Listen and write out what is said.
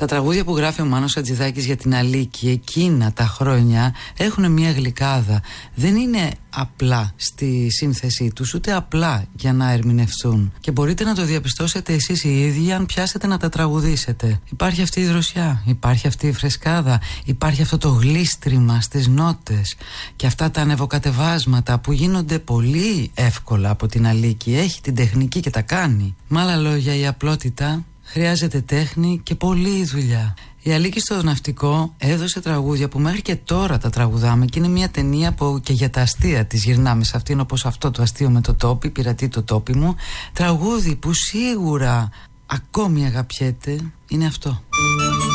Τα τραγούδια που γράφει ο Μάνος Χατζηδάκης για την Αλίκη εκείνα τα χρόνια έχουν μια γλυκάδα. Δεν είναι απλά στη σύνθεσή τους, ούτε απλά για να ερμηνευθούν. Και μπορείτε να το διαπιστώσετε εσείς οι ίδιοι αν πιάσετε να τα τραγουδήσετε. Υπάρχει αυτή η δροσιά, υπάρχει αυτή η φρεσκάδα, υπάρχει αυτό το γλίστριμα στις νότες και αυτά τα ανεβοκατεβάσματα που γίνονται πολύ εύκολα από την Αλίκη. Έχει την τεχνική και τα κάνει. Με άλλα λόγια, η απλότητα χρειάζεται τέχνη και πολλή δουλειά. Η Αλίκη στο Ναυτικό έδωσε τραγούδια που μέχρι και τώρα τα τραγουδάμε και είναι μια ταινία που και για τα αστεία της γυρνάμε σε αυτήν, όπως αυτό το αστείο με το τόπι, πειρατεί το τόπι μου. Τραγούδι που σίγουρα ακόμη αγαπιέται είναι αυτό.